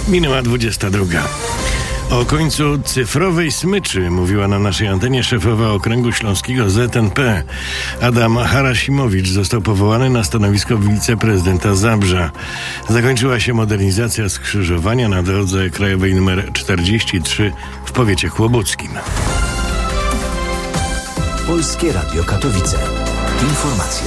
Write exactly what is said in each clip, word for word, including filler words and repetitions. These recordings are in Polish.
Minęła dwudziesta druga. O końcu cyfrowej smyczy mówiła na naszej antenie szefowa Okręgu Śląskiego Z N P. Adam Harasimowicz został powołany na stanowisko wiceprezydenta Zabrza. Zakończyła się modernizacja skrzyżowania na drodze krajowej nr czterdzieści trzy w powiecie kłobuckim. Polskie Radio Katowice. Informacje.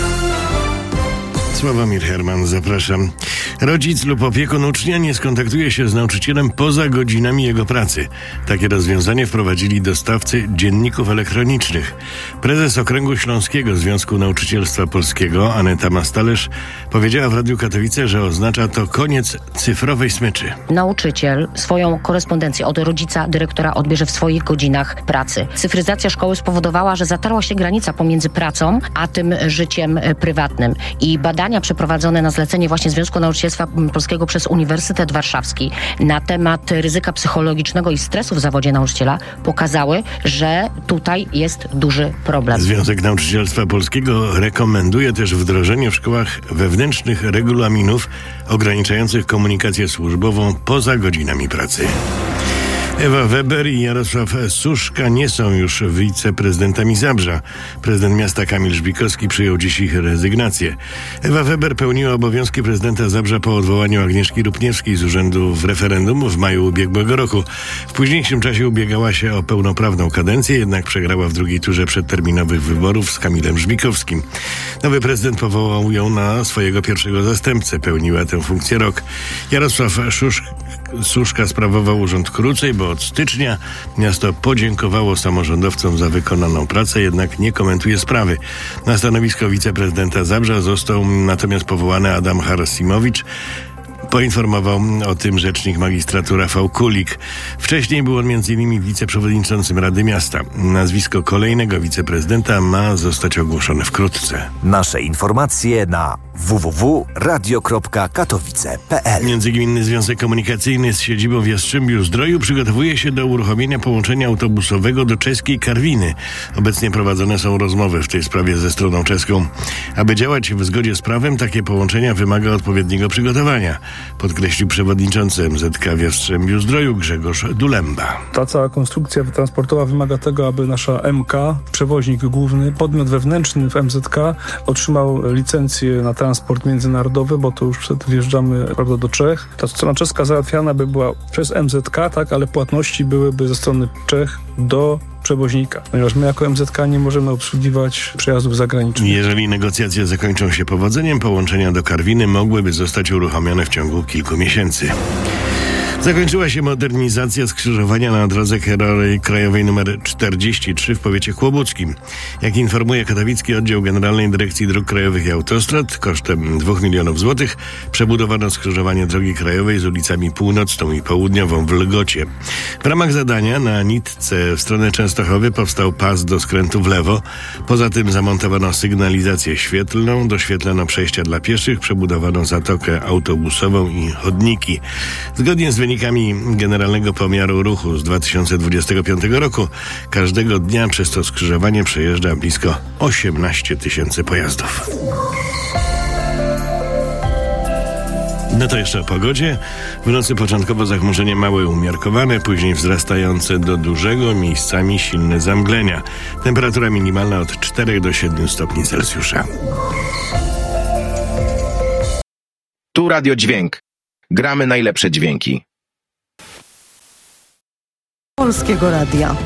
Sławomir Herman, zapraszam. Rodzic lub opiekun ucznia nie skontaktuje się z nauczycielem poza godzinami jego pracy. Takie rozwiązanie wprowadzili dostawcy dzienników elektronicznych. Prezes Okręgu Śląskiego Związku Nauczycielstwa Polskiego, Aneta Mastalerz, powiedziała w Radiu Katowice, że oznacza to koniec cyfrowej smyczy. Nauczyciel swoją korespondencję od rodzica, dyrektora odbierze w swoich godzinach pracy. Cyfryzacja szkoły spowodowała, że zatarła się granica pomiędzy pracą a tym życiem prywatnym. I badania przeprowadzone na zlecenie właśnie Związku Nauczycielstwa Polskiego przez Uniwersytet Warszawski na temat ryzyka psychologicznego i stresu w zawodzie nauczyciela pokazały, że tutaj jest duży problem. Związek Nauczycielstwa Polskiego rekomenduje też wdrożenie w szkołach wewnętrznych regulaminów ograniczających komunikację służbową poza godzinami pracy. Ewa Weber i Jarosław Suszka nie są już wiceprezydentami Zabrza. Prezydent miasta Kamil Żbikowski przyjął dziś ich rezygnację. Ewa Weber pełniła obowiązki prezydenta Zabrza po odwołaniu Agnieszki Rupniewskiej z urzędu w referendum w maju ubiegłego roku. W późniejszym czasie ubiegała się o pełnoprawną kadencję, jednak przegrała w drugiej turze przedterminowych wyborów z Kamilem Żbikowskim. Nowy prezydent powołał ją na swojego pierwszego zastępcę. Pełniła tę funkcję rok. Jarosław Suszka Suszka sprawował urząd krócej, bo od stycznia miasto podziękowało samorządowcom za wykonaną pracę, jednak nie komentuje sprawy. Na stanowisko wiceprezydenta Zabrza został natomiast powołany Adam Harasimowicz. Poinformował o tym rzecznik magistratu Rafał Kulik. Wcześniej był on między innymi wiceprzewodniczącym Rady Miasta. Nazwisko kolejnego wiceprezydenta ma zostać ogłoszone wkrótce. Nasze informacje na w w w kropka radio kropka katowice kropka p l. Międzygminny Związek Komunikacyjny z siedzibą w Jastrzębiu-Zdroju przygotowuje się do uruchomienia połączenia autobusowego do czeskiej Karwiny. Obecnie prowadzone są rozmowy w tej sprawie ze stroną czeską. Aby działać w zgodzie z prawem, takie połączenia wymaga odpowiedniego przygotowania, podkreślił przewodniczący M Z K w Jastrzębiu-Zdroju Grzegorz Dulemba. Ta cała konstrukcja transportowa wymaga tego, aby nasza M K, przewoźnik główny, podmiot wewnętrzny w M Z K otrzymał licencję na transport międzynarodowy, bo to już wtedy wjeżdżamy, prawda, do Czech. Ta strona czeska załatwiana by była przez M Z K, tak, ale płatności byłyby ze strony Czech do przewoźnika, ponieważ my jako M Z K nie możemy obsługiwać przejazdów zagranicznych. Jeżeli negocjacje zakończą się powodzeniem, połączenia do Karwiny mogłyby zostać uruchomione w ciągu kilku miesięcy. Zakończyła się modernizacja skrzyżowania na drodze krajowej nr czterdzieści trzy w powiecie kłobuckim. Jak informuje katowicki oddział Generalnej Dyrekcji Dróg Krajowych i Autostrad, kosztem dwóch milionów złotych przebudowano skrzyżowanie drogi krajowej z ulicami Północną i Południową w Lgocie. W ramach zadania na nitce w stronę Częstochowy powstał pas do skrętu w lewo. Poza tym zamontowano sygnalizację świetlną, doświetlono przejścia dla pieszych, przebudowano zatokę autobusową i chodniki. Zgodnie z wynikami Generalnego Pomiaru Ruchu z dwa tysiące dwudziestego piątego roku każdego dnia przez to skrzyżowanie przejeżdża blisko osiemnaście tysięcy pojazdów. No to jeszcze o pogodzie. W nocy początkowo zachmurzenie małe umiarkowane, później wzrastające do dużego, miejscami silne zamglenia. Temperatura minimalna od czterech do siedmiu stopni Celsjusza. Tu Radio Dźwięk. Gramy najlepsze dźwięki. Polskiego Radia.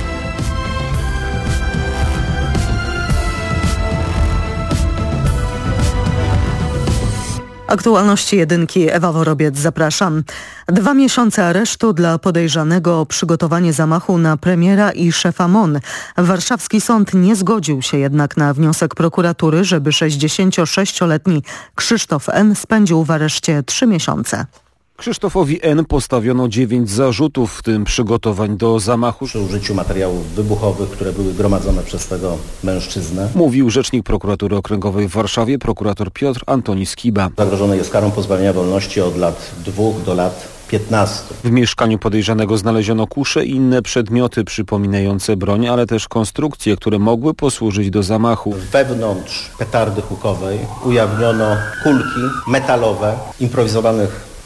Aktualności jedynki, Ewa Worobiec, zapraszam. Dwa miesiące aresztu dla podejrzanego o przygotowanie zamachu na premiera i szefa M O N. Warszawski sąd nie zgodził się jednak na wniosek prokuratury, żeby sześćdziesięciosześcioletni Krzysztof M. spędził w areszcie trzy miesiące. Krzysztofowi N. postawiono dziewięć zarzutów, w tym przygotowań do zamachu przy użyciu materiałów wybuchowych, które były gromadzone przez tego mężczyznę. Mówił rzecznik prokuratury okręgowej w Warszawie, prokurator Piotr Antoni Skiba. Zagrożony jest karą pozbawienia wolności od lat dwóch do lat piętnastu. W mieszkaniu podejrzanego znaleziono kusze i inne przedmioty przypominające broń, ale też konstrukcje, które mogły posłużyć do zamachu. Wewnątrz petardy hukowej ujawniono kulki metalowe improwizowanych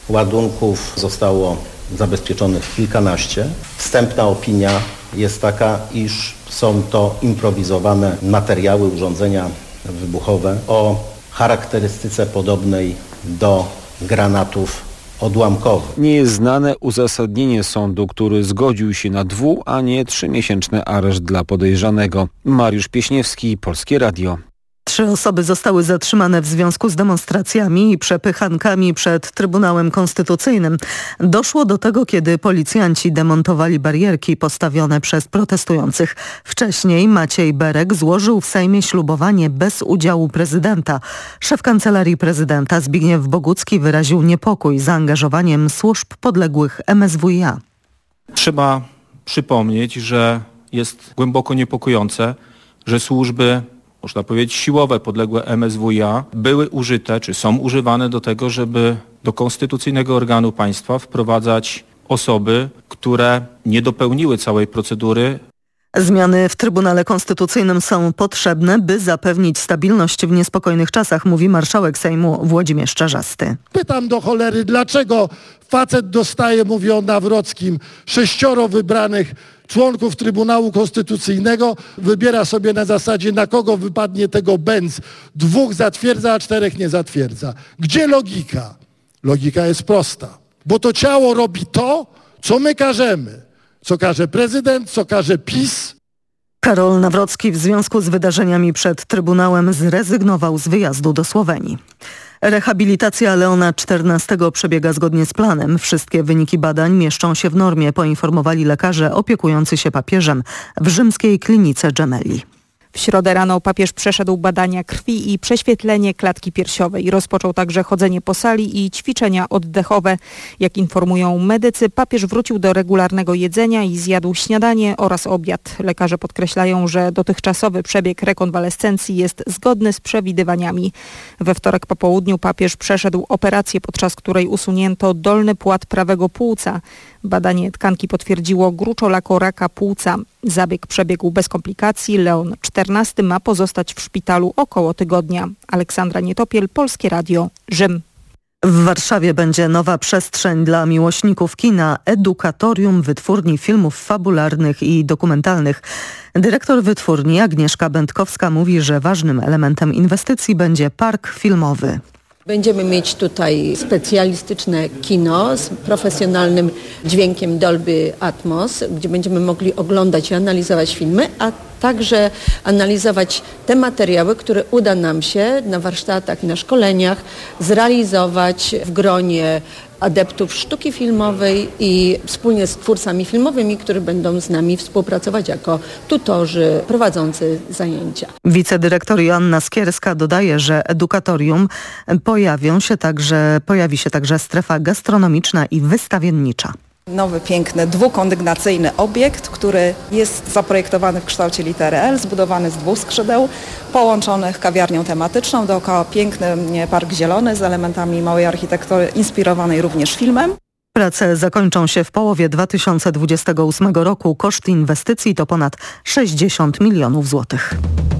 Ładunków zostało zabezpieczonych kilkanaście. Wstępna opinia jest taka, iż są to improwizowane materiały, urządzenia wybuchowe o charakterystyce podobnej do granatów odłamkowych. Nie jest znane uzasadnienie sądu, który zgodził się na dwu, a nie trzymiesięczny areszt dla podejrzanego. Mariusz Pieśniewski, Polskie Radio. Trzy osoby zostały zatrzymane w związku z demonstracjami i przepychankami przed Trybunałem Konstytucyjnym. Doszło do tego, kiedy policjanci demontowali barierki postawione przez protestujących. Wcześniej Maciej Berek złożył w Sejmie ślubowanie bez udziału prezydenta. Szef Kancelarii Prezydenta Zbigniew Bogucki wyraził niepokój zaangażowaniem służb podległych M S W iA. Trzeba przypomnieć, że jest głęboko niepokojące, że służby, można powiedzieć siłowe, podległe M S W iA były użyte, czy są używane do tego, żeby do konstytucyjnego organu państwa wprowadzać osoby, które nie dopełniły całej procedury. Zmiany w Trybunale Konstytucyjnym są potrzebne, by zapewnić stabilność w niespokojnych czasach, mówi marszałek Sejmu Włodzimierz Czarzasty. Pytam do cholery, dlaczego facet dostaje, mówi o Nawrockim, sześcioro wybranych członków Trybunału Konstytucyjnego, wybiera sobie na zasadzie, na kogo wypadnie tego benz. Dwóch zatwierdza, a czterech nie zatwierdza. Gdzie logika? Logika jest prosta, bo to ciało robi to, co my każemy. Co każe prezydent, co każe PiS. Karol Nawrocki w związku z wydarzeniami przed Trybunałem zrezygnował z wyjazdu do Słowenii. Rehabilitacja Leona czternastego przebiega zgodnie z planem. Wszystkie wyniki badań mieszczą się w normie, poinformowali lekarze opiekujący się papieżem w rzymskiej klinice Gemelli. W środę rano papież przeszedł badania krwi i prześwietlenie klatki piersiowej. Rozpoczął także chodzenie po sali i ćwiczenia oddechowe. Jak informują medycy, papież wrócił do regularnego jedzenia i zjadł śniadanie oraz obiad. Lekarze podkreślają, że dotychczasowy przebieg rekonwalescencji jest zgodny z przewidywaniami. We wtorek po południu papież przeszedł operację, podczas której usunięto dolny płat prawego płuca. Badanie tkanki potwierdziło gruczołako raka płuca. Zabieg przebiegł bez komplikacji. Leon czternasty ma pozostać w szpitalu około tygodnia. Aleksandra Nietopiel, Polskie Radio, Rzym. W Warszawie będzie nowa przestrzeń dla miłośników kina, edukatorium wytwórni filmów fabularnych i dokumentalnych. Dyrektor wytwórni Agnieszka Będkowska mówi, że ważnym elementem inwestycji będzie park filmowy. Będziemy mieć tutaj specjalistyczne kino z profesjonalnym dźwiękiem Dolby Atmos, gdzie będziemy mogli oglądać i analizować filmy, a także analizować te materiały, które uda nam się na warsztatach, na szkoleniach zrealizować w gronie adeptów sztuki filmowej i wspólnie z twórcami filmowymi, którzy będą z nami współpracować jako tutorzy prowadzący zajęcia. Wicedyrektor Joanna Skierska dodaje, że edukatorium pojawią się także, pojawi się także strefa gastronomiczna i wystawiennicza. Nowy, piękny, dwukondygnacyjny obiekt, który jest zaprojektowany w kształcie litery L, zbudowany z dwóch skrzydeł, połączonych kawiarnią tematyczną, dookoła piękny park zielony z elementami małej architektury, inspirowanej również filmem. Prace zakończą się w połowie dwa tysiące dwudziestego ósmego roku. Koszt inwestycji to ponad sześćdziesiąt milionów złotych.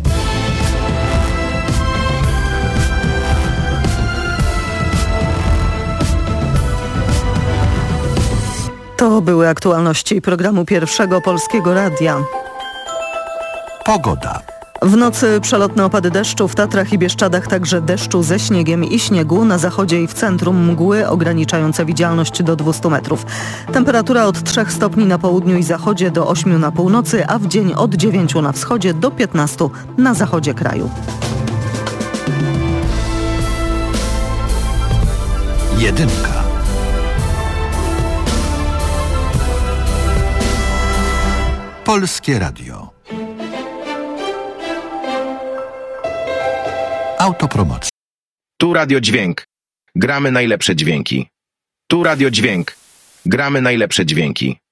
To były aktualności programu Pierwszego Polskiego Radia. Pogoda. W nocy przelotne opady deszczu, w Tatrach i Bieszczadach także deszczu ze śniegiem i śniegu, na zachodzie i w centrum mgły ograniczające widzialność do dwustu metrów. Temperatura od trzech stopni na południu i zachodzie do ośmiu na północy, a w dzień od dziewięciu na wschodzie do piętnastu na zachodzie kraju. Jedynka. Polskie Radio. Autopromocja. Tu Radio Dźwięk. Gramy najlepsze dźwięki. Tu Radio Dźwięk. Gramy najlepsze dźwięki.